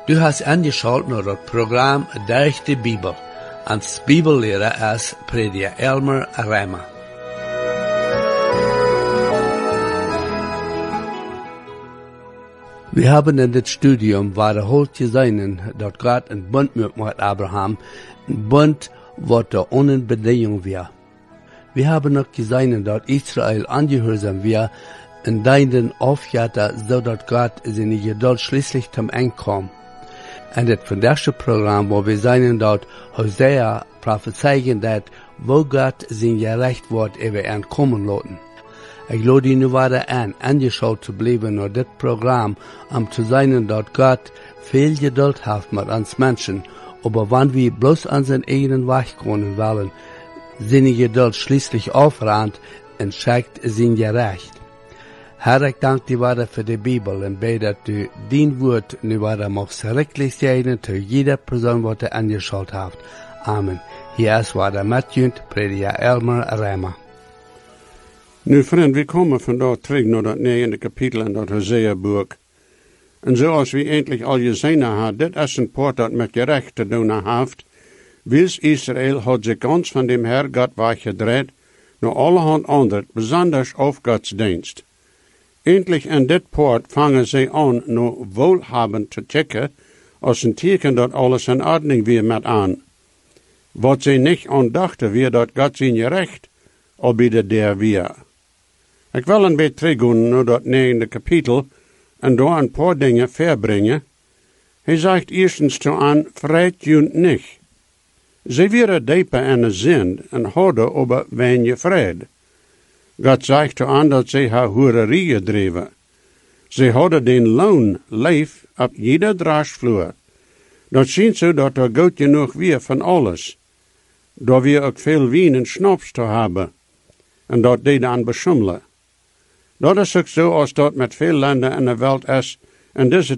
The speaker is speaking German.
Du hast angeschaut naar het programma Durch de Bibel. Als Bibellehrer ist Prediger Elmer Reimer. Wir haben in dit Studium wiederholt gesehen, dass Gott een Bund mit Abraham, een Bund, wat der ohne Bedingung war. Wir haben noch gesehen, dass Israel angehorsam war, in deinen Aufgabe, so dass Gott seine Geduld schließlich zum Ende kam. En het vandaagse programma, wo wir sehen, dass Hosea prophezeien, dass wo Gott sein gerecht wordt über ihn kommen lassen. Ich lade ihn weiter angeschaut zu bleiben nach dit Programm, zu sehen, dass Gott viel Geduld hat mit uns Menschen, aber wenn wir bloß an seinen eigenen Weg gehen wollen, seine Geduld schließlich aufrannt und schickt sein Gerecht. Herr, ich danke dir weiter für die Bibel und bete, dass du dein Wort nu weiter magst schrecklich sein zu jeder Person, die du angeschaut hast. Amen. Hier ist weiter Matthew, Prediger Elmer Reimer. Nu vriend, we komen vandaag terug naar dat 9e kapitel in dat Hosea-boek. En zoals we eindelijk al gezien hebben, dit is een poort dat met gerecht te doen heeft. Wils Israël had zich ganz van dem Herr Gott weggedreht, naar allerhand anderen, besonders auf Godsdienst. Endlich in dit poort vangen zij aan naar wohlhabend te checken, als een teken dat alles in ordning weer met aan. Wat zij niet aandachten weer dat God zijn gerecht, al bieden der weer. Ik wil een beetje teruggaan naar dat 9e kapitel en daar een paar dingen verbrengen. Hij zegt eerstens toe aan, vreit junt niet. Zij waren dieper in de zin en hadden over weinig vrede. God zegt toe aan dat zij haar hoererie gedreven. Zij hadden den loon leef op jeder draasvloer. Dat zien ze dat er goed genoeg weer van alles. Dat we ook veel wien en schnaps te hebben. En dat die dan beschummelen. Dat is ook zo als dat met veel landen in de wereld is in deze